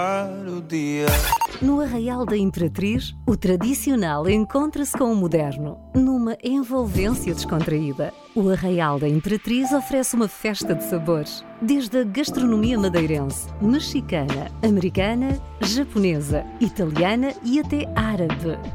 o dia. No Arraial da Imperatriz, o tradicional encontra-se com o moderno, numa envolvência descontraída. O Arraial da Imperatriz oferece uma festa de sabores, desde a gastronomia madeirense, mexicana, americana, japonesa, italiana e até árabe.